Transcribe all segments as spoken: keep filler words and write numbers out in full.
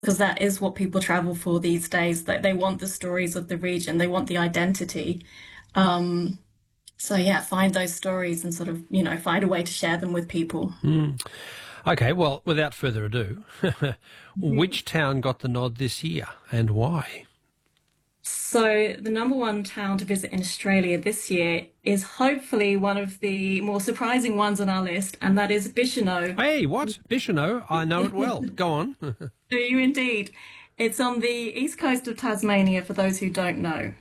because that is what people travel for these days. That they want the stories of the region, they want the identity. Um, so yeah, find those stories and sort of, you know, find a way to share them with people. Mm. Okay, well, without further ado, which town got the nod this year and why? So, the number one town to visit in Australia this year is hopefully one of the more surprising ones on our list, and that is Bicheno. Hey, what? Bicheno? I know it well. Go on. Do you indeed? It's on the east coast of Tasmania, for those who don't know.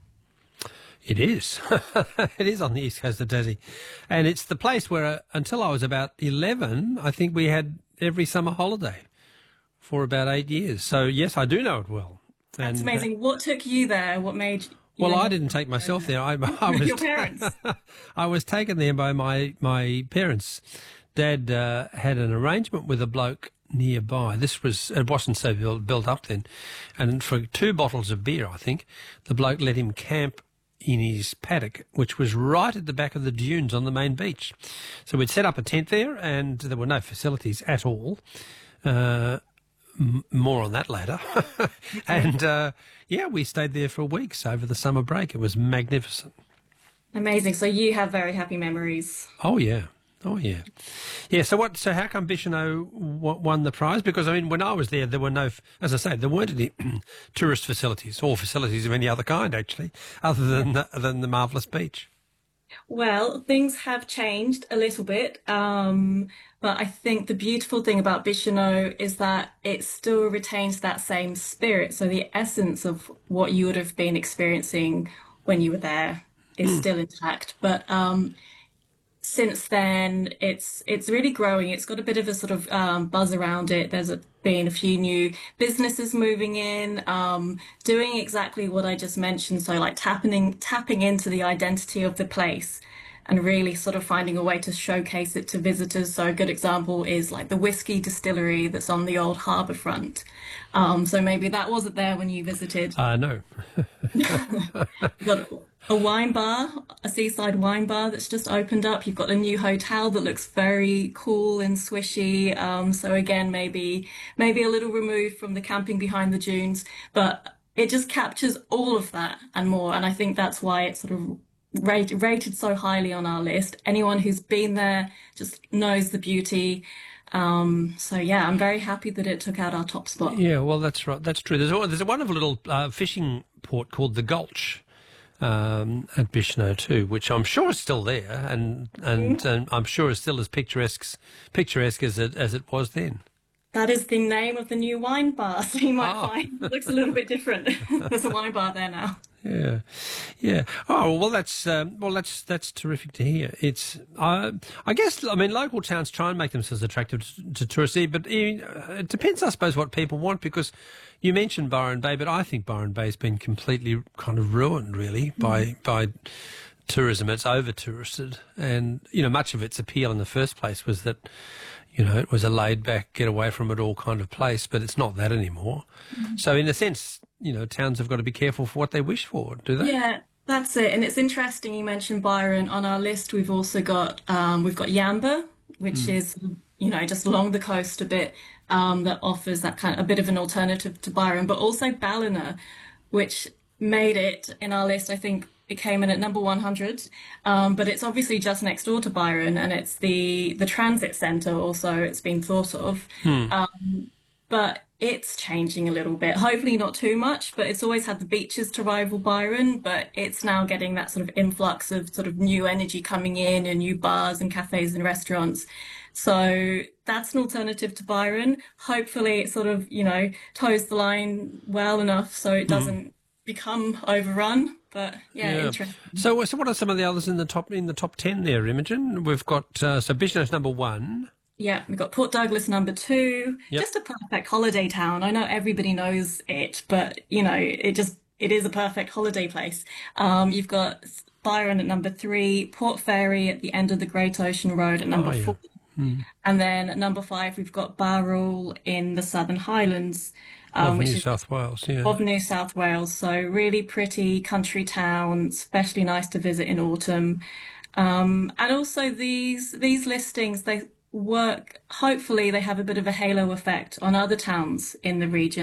It is. It is on the east coast of Tassie. And it's the place where, uh, until I was about eleven, I think we had every summer holiday for about eight years. So, yes, I do know it well. That's And, uh, amazing. What took you there? What made you well, and I your didn't take myself there. I, I was your parents? I was taken there by my my parents. Dad uh, had an arrangement with a bloke nearby. This was it wasn't so built, built up then, and for two bottles of beer, I think the bloke let him camp in his paddock, which was right at the back of the dunes on the main beach. So we'd set up a tent there, and there were no facilities at all. Uh, M- more on that later. and uh, yeah, we stayed there for weeks over the summer break. It was magnificent. Amazing. So you have very happy memories. Oh yeah, oh yeah, yeah. So what? So how come Bicheno w- won the prize? Because I mean, when I was there, there were no, as I say, there weren't any tourist facilities or facilities of any other kind actually, other than the, than the marvellous beach. Well, things have changed a little bit, um, but I think the beautiful thing about Bicheno is that it still retains that same spirit. So the essence of what you would have been experiencing when you were there is still intact. But um, since then, it's it's really growing. It's got a bit of a sort of um, buzz around it. There's a, been a few new businesses moving in, um, doing exactly what I just mentioned. So like tapping tapping into the identity of the place and really sort of finding a way to showcase it to visitors. So a good example is like the whiskey distillery that's on the old harbour front. Um, so maybe that wasn't there when you visited. Uh, no. You've got a wine bar, a seaside wine bar that's just opened up. You've got a new hotel that looks very cool and swishy. Um, so again, maybe maybe a little removed from the camping behind the dunes, but it just captures all of that and more. And I think that's why it's sort of rated, rated so highly on our list. Anyone who's been there just knows the beauty. Um, so yeah, I'm very happy that it took out our top spot. Yeah, well, that's right. That's true. There's a, there's a wonderful little uh, fishing port called the Gulch um, at Bicheno too, which I'm sure is still there, and and, and I'm sure is still as picturesque picturesque as it as it was then. That is the name of the new wine bar, so you might Oh, find it looks a little bit different. There's a wine bar there now. yeah, yeah. Oh well, that's um, well, that's that's terrific to hear. It's uh, I guess I mean local towns try and make themselves attractive to, to tourists, but uh, it depends, I suppose, what people want. Because you mentioned Byron Bay, but I think Byron Bay has been completely kind of ruined, really, by by tourism. It's over touristed, and you know much of its appeal in the first place was that you know it was a laid back, get away from it all kind of place, but it's not that anymore. So in a sense, you know, towns have got to be careful for what they wish for, do they? Yeah, that's it. And it's interesting you mentioned Byron. On our list, we've also got um, we've got Yamba, which is you know just along the coast a bit, um, that offers that kind of a bit of an alternative to Byron, but also Ballina, which made it in our list. I think it came in at number one hundred, um, but it's obviously just next door to Byron, and it's the the transit centre. Also, it's been thought of. Um, but it's changing a little bit. Hopefully not too much, but it's always had the beaches to rival Byron, but it's now getting that sort of influx of sort of new energy coming in and new bars and cafes and restaurants. So that's an alternative to Byron. Hopefully it sort of, you know, toes the line well enough so it doesn't become overrun. But yeah, Yeah. interesting. So, so what are some of the others in the top in the top ten there, Imogen? We've got uh, so Bicheno's number one. Yeah, we've got Port Douglas number two. Yep. Just a perfect holiday town. I know everybody knows it, but you know, it just it is a perfect holiday place. Um, you've got Byron at number three, Port Fairy at the end of the Great Ocean Road at Oh number yeah. four, and then at number five we've got Barrel in the Southern Highlands, Of um, which New is South Wales, yeah. of New South Wales. So really pretty country town, especially nice to visit in autumn. Um, and also these these listings, they work, hopefully they have a bit of a halo effect on other towns in the region.